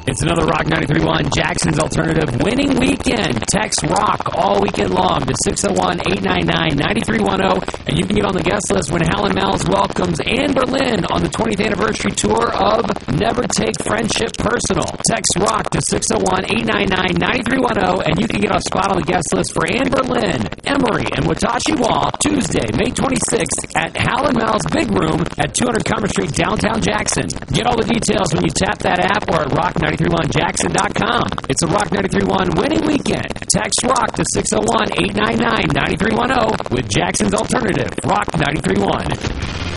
It's another Rock 93.1 Jackson's Alternative winning weekend. Text ROCK all weekend long to 601-899-9310, and you can get on the guest list when Hal & Mal's welcomes Anne Berlin on the 20th anniversary tour of Never Take Friendship Personal. Text ROCK to 601-899-9310, and you can get a spot on the guest list for Anne Berlin, Emery, and Watashi Wall Tuesday, May 26th at Hal & Mal's Big Room at 200 Commerce Street, downtown Jackson. Get all the details when you tap that app or at rock931jackson.com. It's a Rock 93.1 winning weekend. Text ROCK to 601-899-9310 with Jackson's Alternative, Rock 93.1.